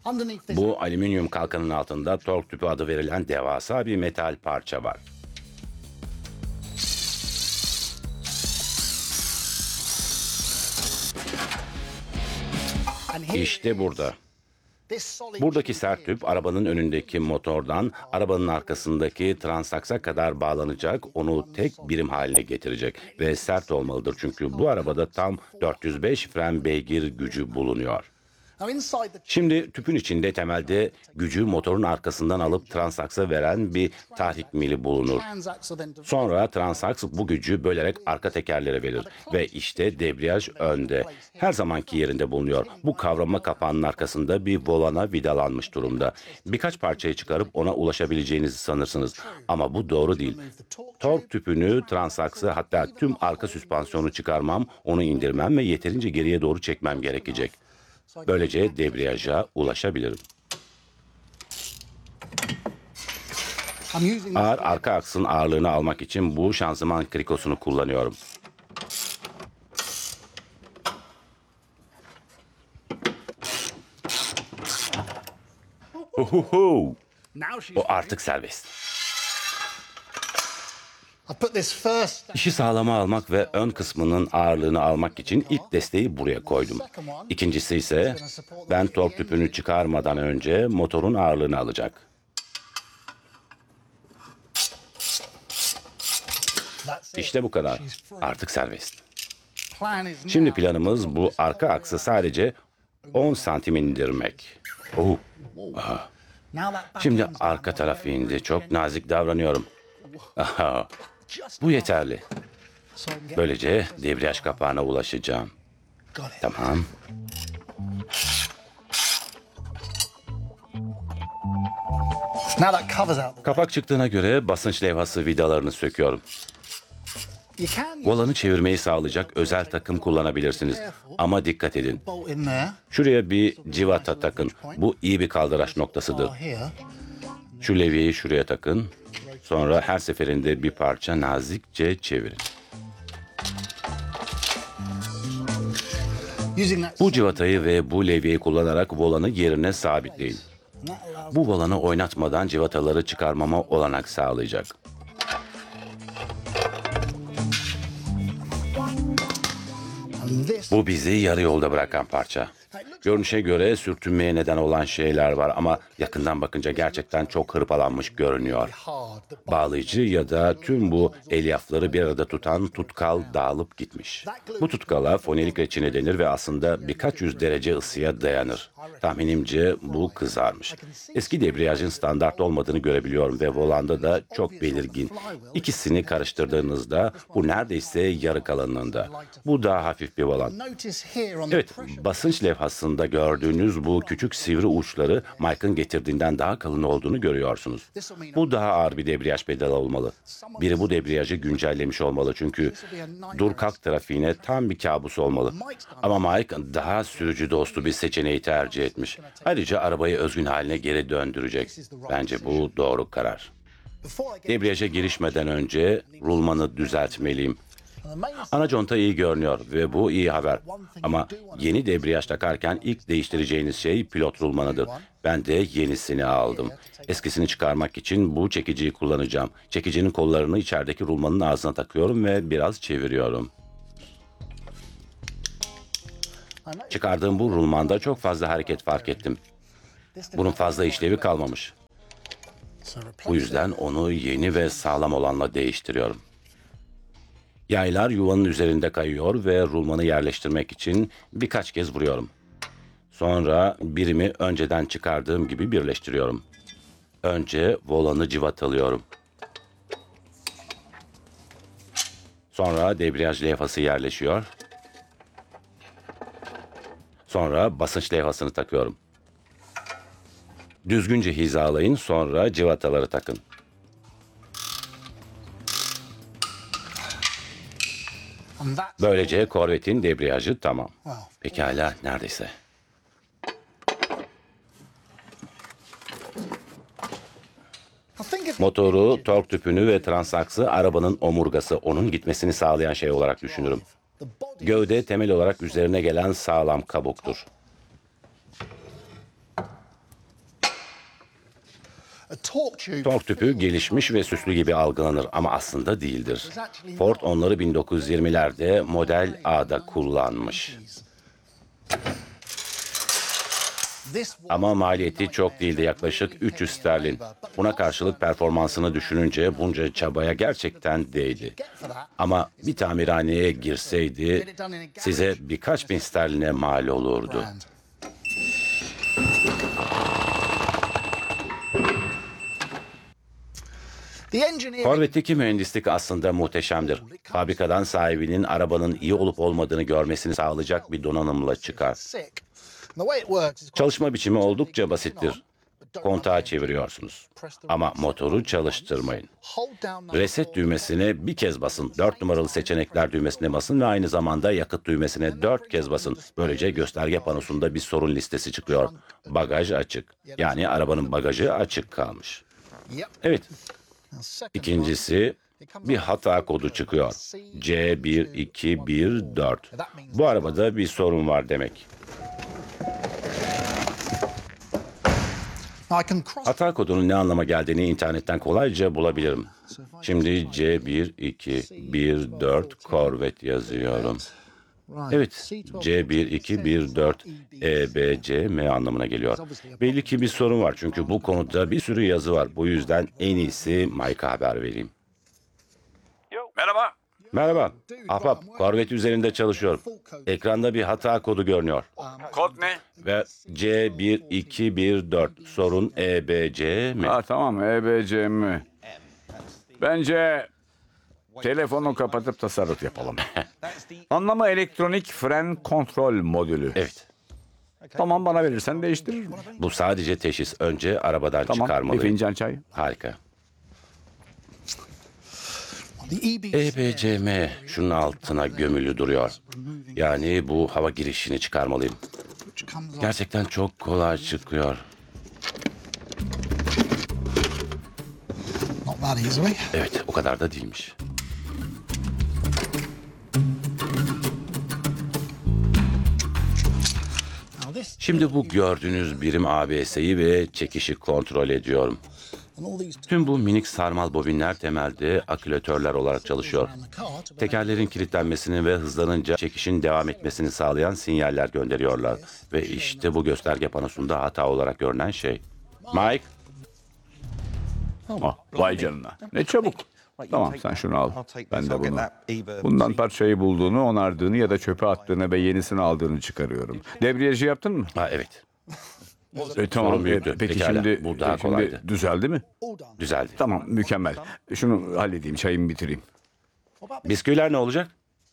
Bu alüminyum kalkanın altında tork tüpü adı verilen devasa bir metal parça var. İşte burada. Buradaki sert tüp arabanın önündeki motordan arabanın arkasındaki transaksa kadar bağlanacak, onu tek birim haline getirecek ve sert olmalıdır çünkü bu arabada tam 405 fren beygir gücü bulunuyor. Şimdi tüpün içinde temelde gücü motorun arkasından alıp transaksa veren bir tahrik mili bulunur. Sonra transaks bu gücü bölerek arka tekerlere verir ve işte debriyaj önde. Her zamanki yerinde bulunuyor. Bu kavrama kapağının arkasında bir volana vidalanmış durumda. Birkaç parçayı çıkarıp ona ulaşabileceğinizi sanırsınız. Ama bu doğru değil. Tork tüpünü, transaksı hatta tüm arka süspansiyonu çıkarmam, onu indirmem ve yeterince geriye doğru çekmem gerekecek. Böylece debriyaja ulaşabilirim. Ağır arka aksın ağırlığını almak için bu şanzıman krikosunu kullanıyorum. Ohoho! O artık serbest. İşi sağlama almak ve ön kısmının ağırlığını almak için ilk desteği buraya koydum. İkincisi ise ben tork tüpünü çıkarmadan önce motorun ağırlığını alacak. İşte bu kadar. Artık serbest. Şimdi planımız bu arka aksı sadece 10 santim indirmek. Oh. Aha. Şimdi arka tarafı indi. Çok nazik davranıyorum. Aha. Bu yeterli. Böylece debriyaj kapağına ulaşacağım. Tamam. Kapak çıktığına göre basınç levhası vidalarını söküyorum. Volanı çevirmeyi sağlayacak özel takım kullanabilirsiniz. Ama dikkat edin. Şuraya bir civata takın. Bu iyi bir kaldıraç noktasıdır. Şu levyeyi şuraya takın. Sonra her seferinde bir parça nazikçe çevirin. Bu civatayı ve bu levyeyi kullanarak volanı yerine sabitleyin. Bu volanı oynatmadan civataları çıkarmama olanak sağlayacak. Bu bizi yarı yolda bırakan parça. Görünüşe göre sürtünmeye neden olan şeyler var ama yakından bakınca gerçekten çok hırpalanmış görünüyor. Bağlayıcı ya da tüm bu elyafları bir arada tutan tutkal dağılıp gitmiş. Bu tutkala fonelik reçine denir ve aslında birkaç yüz derece ısıya dayanır. Tahminimce bu kızarmış. Eski debriyajın standart olmadığını görebiliyorum ve volanda da çok belirgin. İkisini karıştırdığınızda bu neredeyse yarı kalınlığında. Bu daha hafif bir volan. Evet, basınç levhasında gördüğünüz bu küçük sivri uçları Mike'ın getirdiğinden daha kalın olduğunu görüyorsunuz. Bu daha ağır bir debriyaj pedalı olmalı. Biri bu debriyajı güncellemiş olmalı çünkü dur kalk trafiğine tam bir kabus olmalı. Ama Mike daha sürücü dostu bir seçeneği tercih etmiş. Ayrıca arabayı özgün haline geri döndürecek. Bence bu doğru karar. Debriyaja girişmeden önce rulmanı düzeltmeliyim. Ana conta iyi görünüyor ve bu iyi haber. Ama yeni debriyaj takarken ilk değiştireceğiniz şey pilot rulmanıdır. Ben de yenisini aldım. Eskisini çıkarmak için bu çekiciyi kullanacağım. Çekicinin kollarını içerideki rulmanın ağzına takıyorum ve biraz çeviriyorum. Çıkardığım bu rulmanda çok fazla hareket fark ettim. Bunun fazla işlevi kalmamış. Bu yüzden onu yeni ve sağlam olanla değiştiriyorum. Yaylar yuvanın üzerinde kayıyor ve rulmanı yerleştirmek için birkaç kez vuruyorum. Sonra birimi önceden çıkardığım gibi birleştiriyorum. Önce volanı civatalıyorum. Sonra debriyaj levhası yerleşiyor. Sonra basınç levhasını takıyorum. Düzgünce hizalayın, sonra civataları takın. Böylece Corvette'in debriyajı tamam. Pekala, neredeyse. Motoru, tork tüpünü ve transaksı arabanın omurgası, onun gitmesini sağlayan şey olarak düşünürüm. Gövde temel olarak üzerine gelen sağlam kabuktur. Tork tüpü gelişmiş ve süslü gibi algılanır ama aslında değildir. Ford onları 1920'lerde Model A'da kullanmış. Ama maliyeti çok değildi, yaklaşık 300 sterlin. Buna karşılık performansını düşününce bunca çabaya gerçekten değdi. Ama bir tamirhaneye girseydi size birkaç bin sterline mal olurdu. Corvette'teki mühendislik aslında muhteşemdir. Fabrikadan sahibinin arabanın iyi olup olmadığını görmesini sağlayacak bir donanımla çıkar. Çalışma biçimi oldukça basittir. Kontağı çeviriyorsunuz. Ama motoru çalıştırmayın. Reset düğmesine bir kez basın. 4 numaralı seçenekler düğmesine basın ve aynı zamanda yakıt düğmesine 4 kez basın. Böylece gösterge panosunda bir sorun listesi çıkıyor. Bagaj açık. Yani arabanın bagajı açık kalmış. Evet. İkincisi, bir hata kodu çıkıyor. C1214. Bu arabada bir sorun var demek. Hata kodunun ne anlama geldiğini internetten kolayca bulabilirim. Şimdi C1214 Corvette yazıyorum. Evet, C1214 EBCM anlamına geliyor. Belli ki bir sorun var çünkü bu konuda bir sürü yazı var. Bu yüzden en iyisi Mike'a haber vereyim. Merhaba. Merhaba, ahbap, Corvette üzerinde çalışıyorum. Ekranda bir hata kodu görünüyor. Kod ne? Ve C1214 sorun EBCM. Tamam, EBCM. Bence telefonu kapatıp tasarruf yapalım. Anlamı elektronik fren kontrol modülü. Evet, Tamam, bana verirsen değiştiririm. bu sadece teşhis. Önce arabadan Tamam, bir çıkarmalıyım. fincan çay. Harika. EBCM şunun altına gömülü duruyor. Yani bu hava girişini çıkarmalıyım. Gerçekten çok kolay çıkıyor. Evet, o kadar da değilmiş. Şimdi bu gördüğünüz birim ABS'yi ve çekişi kontrol ediyorum. Tüm bu minik sarmal bobinler temelde akülatörler olarak çalışıyor. Tekerlerin kilitlenmesini ve hızlanınca çekişin devam etmesini sağlayan sinyaller gönderiyorlar. Ve işte bu gösterge panosunda hata olarak görünen şey. Mike, Vay canına. Ne çabuk. Tamam, sen şunu al. Ben de bunu. Bundan parçayı bulduğunu, onardığını ya da çöpe attığını ve yenisini aldığını çıkarıyorum. Debriyajı yaptın mı? evet, Tamam. sorun büyüktü. Peki Pekala, şimdi, bu daha şimdi kolaydı. düzeldi mi? düzeldi. Tamam, mükemmel. Şunu halledeyim, çayımı bitireyim. Bisküviler ne olacak?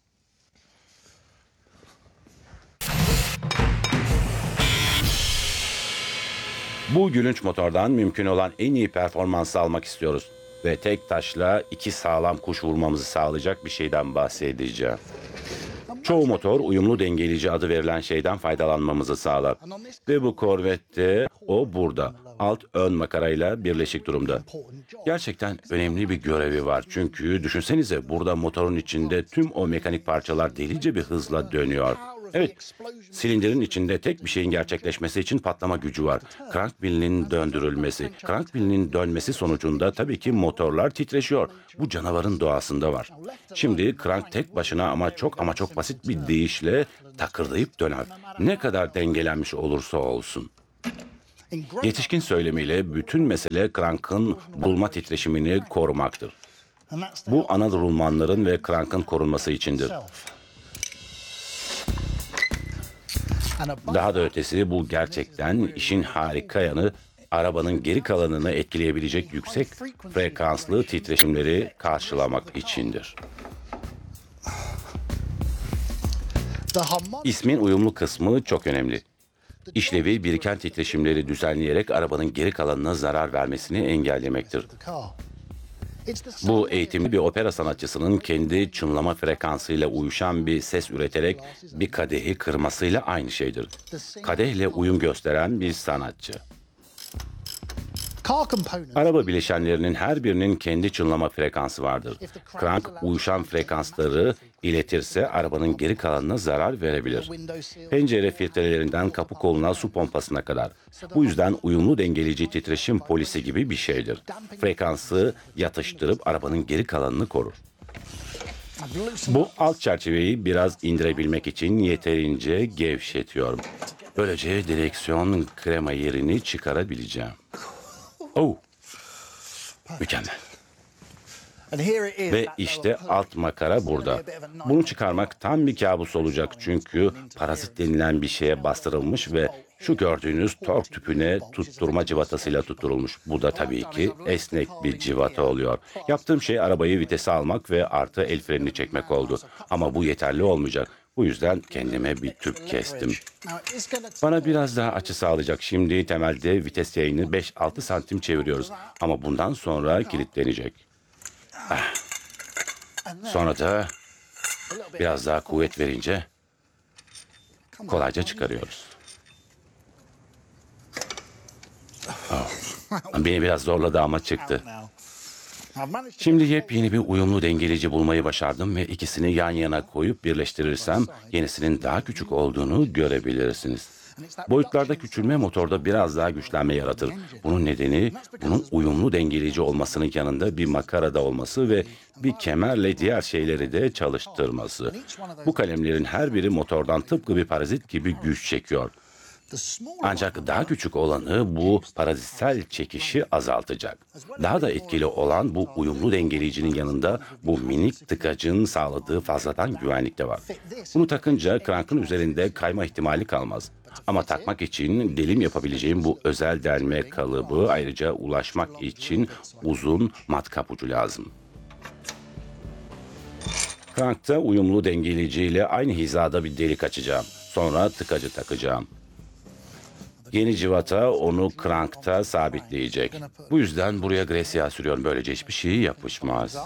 Bu gülünç motordan mümkün olan en iyi performansı almak istiyoruz. Ve tek taşla 2 sağlam kuş vurmamızı sağlayacak bir şeyden bahsedeceğim. Çoğu motor uyumlu dengeleyici adı verilen şeyden faydalanmamızı sağlar. Ve bu Corvette'de o burada. Alt ön makarayla birleşik durumda. Gerçekten önemli bir görevi var. Çünkü düşünsenize burada motorun içinde tüm o mekanik parçalar delice bir hızla dönüyor. Evet, silindirin içinde tek bir şeyin gerçekleşmesi için patlama gücü var. Crank wheel'inin döndürülmesi. Crank wheel'inin dönmesi sonucunda tabii ki motorlar titreşiyor. Bu canavarın doğasında var. Şimdi crank tek başına ama çok basit bir deyişle takırdayıp döner. Ne kadar dengelenmiş olursa olsun. Yetişkin söylemiyle bütün mesele crank'ın bulma titreşimini korumaktır. Bu ana rulmanların ve crank'ın korunması içindir. Daha da ötesi bu gerçekten işin harika yanı arabanın geri kalanını etkileyebilecek yüksek frekanslı titreşimleri karşılamak içindir. İsmin uyumlu kısmı çok önemli. İşlevi biriken titreşimleri düzenleyerek arabanın geri kalanına zarar vermesini engellemektir. Bu eğitimli bir opera sanatçısının kendi çınlama frekansıyla uyuşan bir ses üreterek bir kadehi kırmasıyla aynı şeydir. Kadehle uyum gösteren bir sanatçı. Araba bileşenlerinin her birinin kendi çınlama frekansı vardır. Krank uyuşan frekansları iletirse arabanın geri kalanına zarar verebilir. Pencere filtrelerinden kapı koluna su pompasına kadar. Bu yüzden uyumlu dengeleyici titreşim polisi gibi bir şeydir. Frekansı yatıştırıp arabanın geri kalanını korur. Bu alt çerçeveyi biraz indirebilmek için yeterince gevşetiyorum. Böylece direksiyon krema yerini çıkarabileceğim. Oh, mükemmel. Ve işte alt makara burada. Bunu çıkarmak tam bir kabus olacak çünkü parazit denilen bir şeye bastırılmış ve şu gördüğünüz tork tüpüne tutturma cıvatasıyla tutturulmuş. Bu da tabii ki esnek bir cıvata oluyor. Yaptığım şey arabayı vitese almak ve artı el frenini çekmek oldu. Ama bu yeterli olmayacak. Bu yüzden kendime bir tüp kestim. Bana biraz daha açı sağlayacak. Şimdi temelde vites yayını 5-6 santim çeviriyoruz. Ama bundan sonra kilitlenecek. Sonra da biraz daha kuvvet verince kolayca çıkarıyoruz. Beni biraz zorladı ama çıktı. Şimdi yepyeni bir uyumlu dengeleyici bulmayı başardım ve ikisini yan yana koyup birleştirirsem yenisinin daha küçük olduğunu görebilirsiniz. Boyutlarda küçülme motorda biraz daha güçlenme yaratır. Bunun nedeni bunun uyumlu dengeleyici olmasının yanında bir makarada olması ve bir kemerle diğer şeyleri de çalıştırması. Bu kalemlerin her biri motordan tıpkı bir parazit gibi güç çekiyor. Ancak daha küçük olanı bu parazitsel çekişi azaltacak. Daha da etkili olan bu uyumlu dengeleyicinin yanında bu minik tıkacın sağladığı fazladan güvenlik de var. Bunu takınca krankın üzerinde kayma ihtimali kalmaz. Ama takmak için delim yapabileceğim bu özel delme kalıbı, ayrıca ulaşmak için uzun matkap ucu lazım. Krankta uyumlu dengeleyiciyle aynı hizada bir delik açacağım. Sonra tıkacı takacağım. Yeni cıvata onu krankta sabitleyecek. Bu yüzden buraya gres sürüyorum. Böylece hiçbir şey yapışmaz.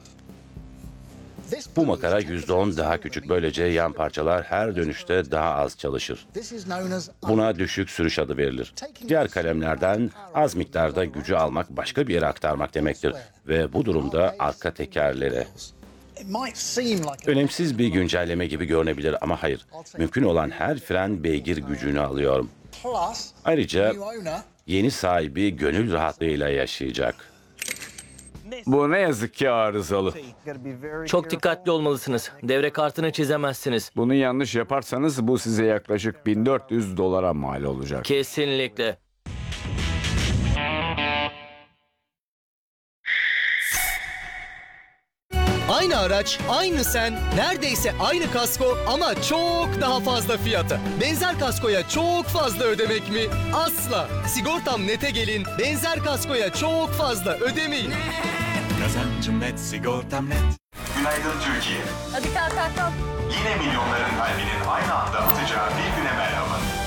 Bu makara %10 daha küçük. Böylece yan parçalar her dönüşte daha az çalışır. Buna düşük sürüş adı verilir. Diğer kalemlerden az miktarda gücü almak, başka bir yere aktarmak demektir. Ve bu durumda arka tekerlere. Önemsiz bir güncelleme gibi görünebilir ama hayır. Mümkün olan her fren beygir gücünü alıyorum. Ayrıca yeni sahibi gönül rahatlığıyla yaşayacak. Bu ne yazık ki arızalı. Çok dikkatli olmalısınız. Devre kartını çizemezsiniz. Bunu yanlış yaparsanız bu size yaklaşık $1400 mal olacak. Kesinlikle. Aynı araç, aynı sen, neredeyse aynı kasko ama çok daha fazla fiyata. Benzer kaskoya çok fazla ödemek mi? Asla. Sigortam Net'e gelin, benzer kaskoya çok fazla ödemeyin. Kazancım net, sigortam net. Günaydın Türkiye. Hadi kalk kalk kalk. Yine milyonların kalbinin aynı anda atacağı bir güne merhaba.